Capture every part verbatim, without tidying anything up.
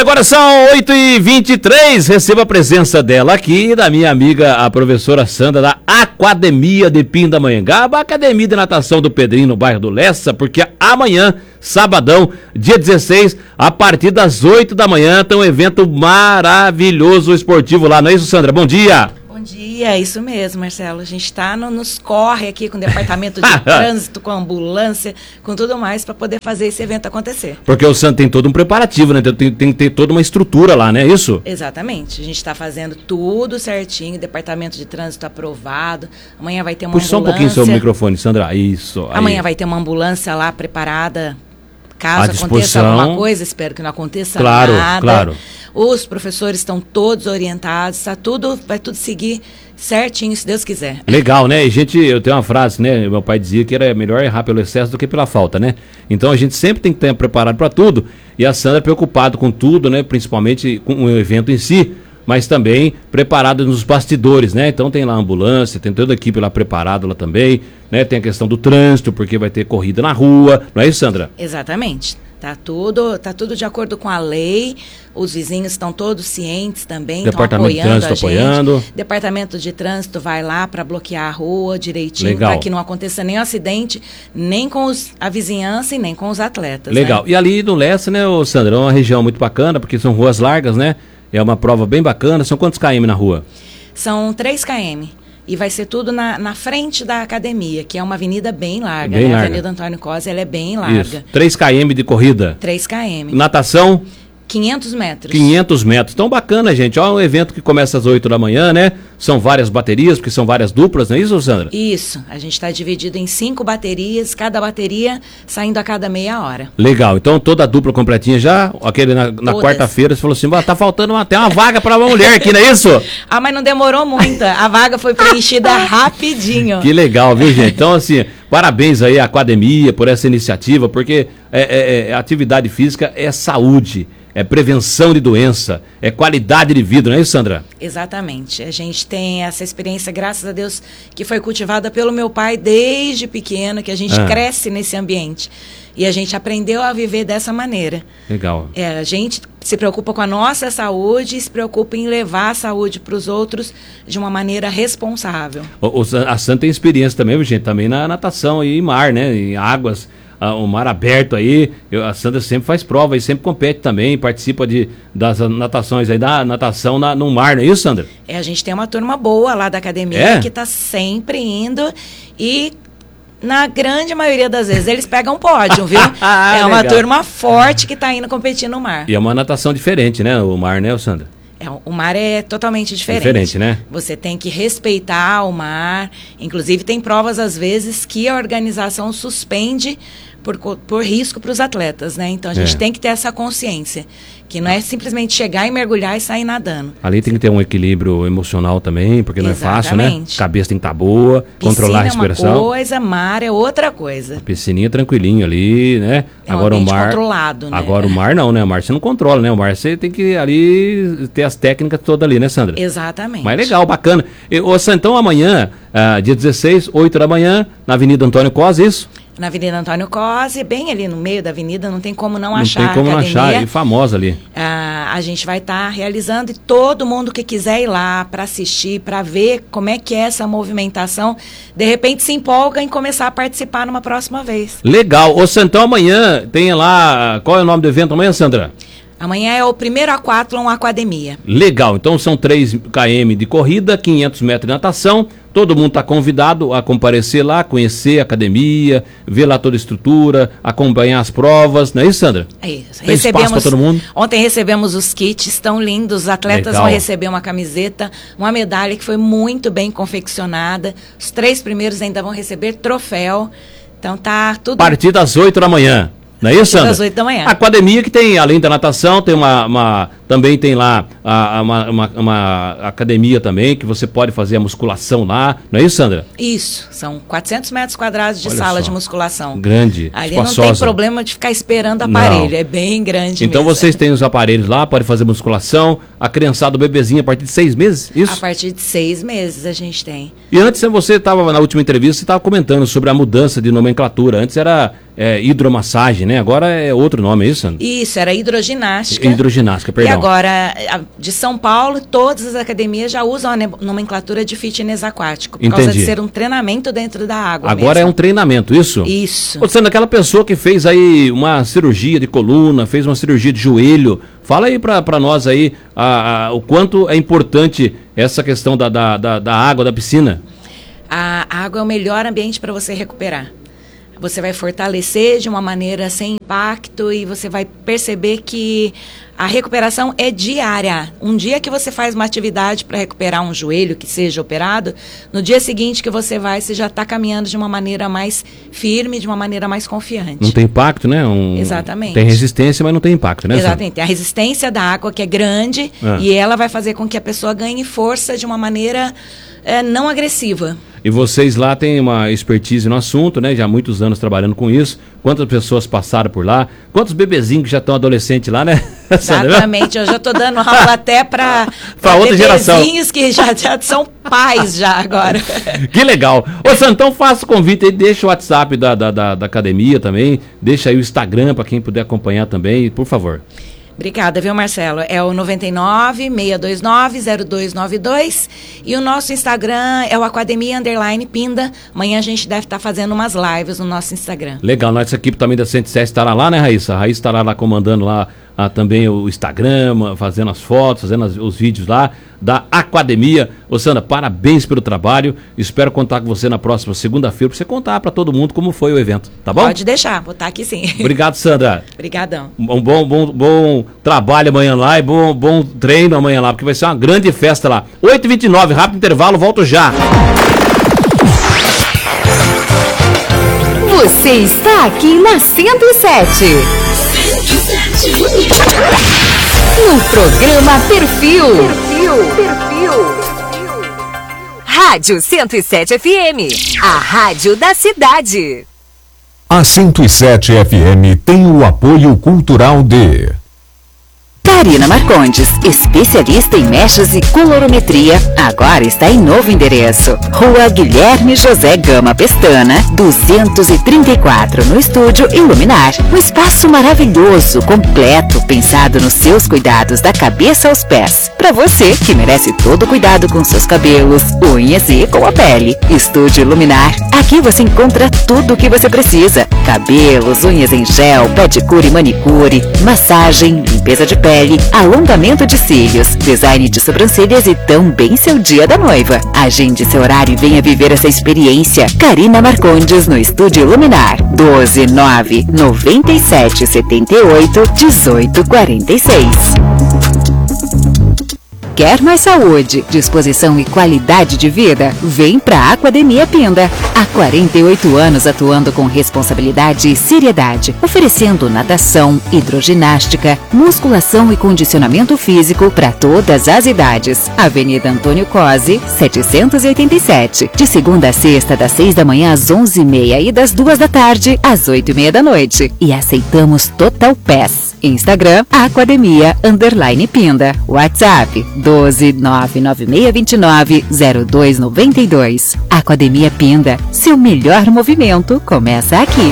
agora são oito e vinte e três, receba a presença dela aqui, da minha amiga, a professora Sandra, da Aquademia de Pindamonhangaba, Academia de Natação do Pedrinho, no bairro do Lessa, porque amanhã, sabadão, dia dezesseis, a partir das oito da manhã, tem um evento maravilhoso esportivo lá, não é isso, Sandra? Bom dia! Bom dia, é isso mesmo, Marcelo. A gente está no, nos corre aqui com o departamento de trânsito, com a ambulância, com tudo mais para poder fazer esse evento acontecer. Porque o Sandro tem todo um preparativo, né? Tem, tem que ter toda uma estrutura lá, né? Isso? Exatamente. A gente está fazendo tudo certinho, departamento de trânsito aprovado. Amanhã vai ter uma Puxa ambulância. Puxa só um pouquinho seu microfone, Sandra. Isso. Aí. Amanhã vai ter uma ambulância lá preparada. Caso aconteça alguma coisa, espero que não aconteça claro, nada. Claro. Os professores estão todos orientados, tá tudo, vai tudo seguir certinho, se Deus quiser. Legal, né? E gente, eu tenho uma frase, né? Meu pai dizia que era melhor errar pelo excesso do que pela falta, né? Então a gente sempre tem que estar preparado para tudo. E a Sandra é preocupada com tudo, né? Principalmente com o evento em si, mas também preparada nos bastidores, né? Então tem lá a ambulância, tem toda a equipe lá preparada lá também, né? Tem a questão do trânsito, porque vai ter corrida na rua, não é isso, Sandra? Exatamente. Tá tudo, tá tudo de acordo com a lei. Os vizinhos estão todos cientes também, estão apoiando a gente. Apoiando. Departamento de Trânsito vai lá para bloquear a rua direitinho, para que não aconteça nenhum acidente, nem com os, a vizinhança e nem com os atletas. Legal. Né? E ali no Lessa, né, ô Sandra, é uma região muito bacana, porque são ruas largas, né? É uma prova bem bacana. São quantos quilômetros na rua? São três quilômetros. E vai ser tudo na, na frente da academia, que é uma avenida bem larga, bem né? larga. A Avenida Antônio Cosi, ela é bem larga. Isso. três quilômetros de corrida? três quilômetros. Natação? quinhentos metros. quinhentos metros. Então, bacana, gente. Ó, um evento que começa às oito da manhã, né? São várias baterias, porque são várias duplas, não é isso, Sandra? Isso. A gente está dividido em cinco baterias, cada bateria saindo a cada meia hora. Legal. Então, toda a dupla completinha já. Aquele na, na quarta-feira, você falou assim, tá faltando uma, até uma vaga para uma mulher aqui, não é isso? Ah, mas não demorou muito. A vaga foi preenchida rapidinho. Que legal, viu, gente? Então, assim, parabéns aí à Academia por essa iniciativa, porque é, é, é, atividade física é saúde. É prevenção de doença, é qualidade de vida, não é isso, Sandra? Exatamente. A gente tem essa experiência, graças a Deus, que foi cultivada pelo meu pai desde pequeno, que a gente ah. cresce nesse ambiente. E a gente aprendeu a viver dessa maneira. Legal. É, a gente se preocupa com a nossa saúde e se preocupa em levar a saúde para os outros de uma maneira responsável. O, o, a Sandra tem experiência também, gente, também na natação e em mar, né? Em águas. Uh, o mar aberto aí, eu, a Sandra sempre faz prova e sempre compete também, participa de, das natações aí, da natação na, no mar, não é isso, Sandra? É, a gente tem uma turma boa lá da academia é? que está sempre indo e na grande maioria das vezes eles pegam pódio, viu? ah, é uma legal. turma forte que está indo competir no mar. E é uma natação diferente, né, o mar, né, Sandra? É, o mar é totalmente diferente. Diferente, né? Você tem que respeitar o mar. Inclusive, tem provas, às vezes, que a organização suspende por, por risco para os atletas, né? Então, a gente é. tem que ter essa consciência. Que não é simplesmente chegar e mergulhar e sair nadando. Ali tem que ter um equilíbrio emocional também, porque não Exatamente. é fácil, né? Cabeça tem que estar boa, piscina controlar a respiração. É uma coisa, mar é outra coisa. A piscininha tranquilinho ali, né? É um agora o mar controlado, né? Agora o mar não, né? O mar você não controla, né? O mar você tem que ali ter as técnicas todas ali, né, Sandra? Exatamente. Mas legal, bacana. E, ô, então amanhã, uh, dia dezesseis, oito da manhã, na Avenida Antônio Cosi, isso? Na Avenida Antônio Cosi, bem ali no meio da avenida, não tem como não, não achar Não tem como a não achar, e famosa ali. Ah, a gente vai estar tá realizando e todo mundo que quiser ir lá para assistir, para ver como é que é essa movimentação, de repente se empolga em começar a participar numa próxima vez. Legal. Ô, então amanhã tem lá, qual é o nome do evento amanhã, Sandra? Amanhã é o primeiro Aquathlon Academia. Legal, então são três quilômetros de corrida, quinhentos metros de natação, todo mundo está convidado a comparecer lá, conhecer a academia, ver lá toda a estrutura, acompanhar as provas, não é isso, Sandra? É isso. Tem recebemos, espaço para todo mundo? Ontem recebemos os kits, estão lindos, os atletas Legal. vão receber uma camiseta, uma medalha que foi muito bem confeccionada, os três primeiros ainda vão receber troféu, então tá tudo... A partir das oito da manhã. Não é isso, Sandra? Das oito da manhã. A academia que tem, além da natação, tem uma, uma Também tem lá a, a, uma, uma, uma academia também, que você pode fazer a musculação lá. Não é isso, Sandra? Isso. São quatrocentos metros quadrados de Olha sala só. de musculação. Grande, Ali não espaçosa. tem problema de ficar esperando aparelho. Não. É bem grande Então mesmo. vocês têm os aparelhos lá, pode fazer musculação. A criançada, o bebezinho, a partir de seis meses, isso? A partir de seis meses a gente tem. E antes você estava, na última entrevista, você estava comentando sobre a mudança de nomenclatura. Antes era é, hidromassagem, né? Agora é outro nome, é isso, Sandra? Isso, era hidroginástica. Hidroginástica, perdão. E agora, de São Paulo, todas as academias já usam a nomenclatura de fitness aquático. Por Entendi. causa de ser um treinamento dentro da água. Agora mesmo. é um treinamento, isso? Isso. Ô, Sandra, aquela pessoa que fez aí uma cirurgia de coluna, fez uma cirurgia de joelho, fala aí para nós aí a, a, o quanto é importante essa questão da, da, da, da água, da piscina. A água é o melhor ambiente para você recuperar. Você vai fortalecer de uma maneira sem impacto e você vai perceber que a recuperação é diária. Um dia que você faz uma atividade para recuperar um joelho que seja operado, no dia seguinte que você vai, você já está caminhando de uma maneira mais firme, de uma maneira mais confiante. Não tem impacto, né? Um, Exatamente. Tem resistência, mas não tem impacto, né? Exatamente. Tem a resistência da água que é grande ah. e ela vai fazer com que a pessoa ganhe força de uma maneira é, não agressiva. E vocês lá têm uma expertise no assunto, né? Já há muitos anos trabalhando com isso. Quantas pessoas passaram por lá? Quantos bebezinhos que já estão adolescentes lá, né? Exatamente. Eu já estou dando aula até para outra geração. Bebezinhos que já, já são pais já agora. Que legal. Ô, Santão, faça o convite aí. Deixa o WhatsApp da, da, da, da academia também. Deixa aí o Instagram para quem puder acompanhar também, por favor. Obrigada, viu, Marcelo? É o noventa e nove, seiscentos e vinte e nove, zero dois nove dois e o nosso Instagram é o Academia Underline Pinda. Amanhã a gente deve estar fazendo umas lives no nosso Instagram. Legal, nossa equipe também da cento e sete estará lá, né, Raíssa? A Raíssa estará lá comandando lá ah, também o Instagram, fazendo as fotos, fazendo as, os vídeos lá da Academia. Ô, Sandra, parabéns pelo trabalho. Espero contar com você na próxima segunda-feira para você contar para todo mundo como foi o evento, tá bom? Pode deixar, vou estar aqui sim. Obrigado, Sandra. Obrigadão. Um bom, bom, bom trabalho amanhã lá e bom, bom treino amanhã lá, porque vai ser uma grande festa lá. oito e vinte e nove, rápido intervalo, volto já. Você está aqui na cento e sete. No programa Perfil. Perfil. Perfil. Rádio cento e sete F M. A rádio da cidade. A cento e sete F M tem o apoio cultural de Karina Marcondes, especialista em mechas e colorometria, agora está em novo endereço. Rua Guilherme José Gama Pestana, duzentos e trinta e quatro, no Estúdio Iluminar. Um espaço maravilhoso, completo, pensado nos seus cuidados da cabeça aos pés. Para você que merece todo o cuidado com seus cabelos, unhas e com a pele. Estúdio Iluminar. Aqui você encontra tudo o que você precisa. Cabelos, unhas em gel, pedicure e manicure, massagem, limpeza de pele, alongamento de cílios, design de sobrancelhas e também seu dia da noiva. Agende seu horário e venha viver essa experiência. Karina Marcondes no Estúdio Iluminar. doze nove noventa e sete setenta e oito dezoito quarenta e seis. Quer mais saúde, disposição e qualidade de vida? Vem pra Academia Pinda. Há quarenta e oito anos atuando com responsabilidade e seriedade, oferecendo natação, hidroginástica, musculação e condicionamento físico para todas as idades. Avenida Antônio Cosi, setecentos e oitenta e sete. De segunda a sexta, das seis da manhã às onze e meia e das duas da tarde às oito e meia da noite. E aceitamos Total Pass. Instagram, Academia Underline Pinda. WhatsApp, doze nove nove seis dois nove zero dois nove dois. Academia Pinda, seu melhor movimento começa aqui.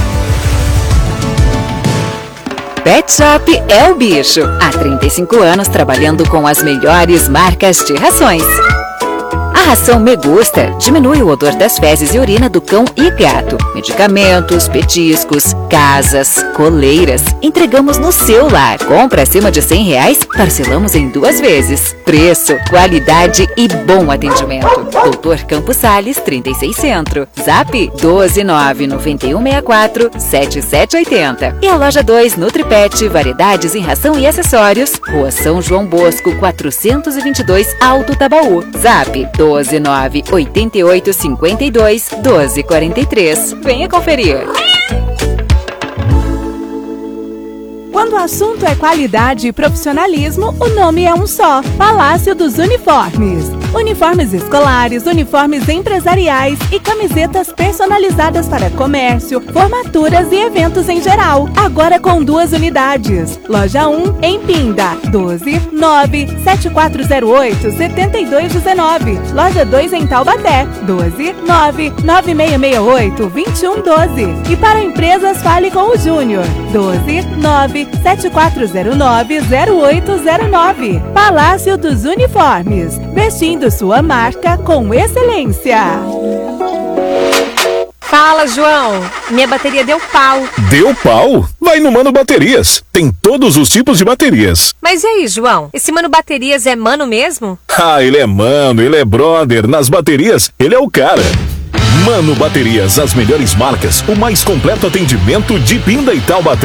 Pet Shop é o bicho. Há trinta e cinco anos trabalhando com as melhores marcas de rações. A ração Me Gusta diminui o odor das fezes e urina do cão e gato. Medicamentos, petiscos, casas, coleiras. Entregamos no seu lar. Compra acima de cem reais, parcelamos em duas vezes. Preço, qualidade e bom atendimento. Doutor Campos Sales, trinta e seis Centro. Zap doze nove nove um seis quatro sete sete oito zero. E a loja dois Nutripet, variedades em ração e acessórios. Rua São João Bosco, quatrocentos e vinte e dois, Alto Tabaú. Zap doze nove oito oito cinco dois doze quarenta e três. Venha conferir. Quando o assunto é qualidade e profissionalismo, o nome é um só: Palácio dos Uniformes. Uniformes escolares, uniformes empresariais e camisetas personalizadas para comércio, formaturas e eventos em geral. Agora com duas unidades. Loja um em Pinda, doze nove sete quatro zero oito sete dois um nove. Loja dois em Taubaté, doze nove nove seis seis oito dois um um doze. E para empresas, fale com o Júnior, doze nove sete quatro zero nove zero oito zero nove. Palácio dos Uniformes, vestindo sua marca com excelência. Fala, João. Minha bateria deu pau. Deu pau? Vai no Mano Baterias. Tem todos os tipos de baterias. Mas e aí, João? Esse Mano Baterias é mano mesmo? Ah, ele é mano, ele é brother. Nas baterias, ele é o cara. Mano Baterias, as melhores marcas, o mais completo atendimento de Pinda e Taubaté.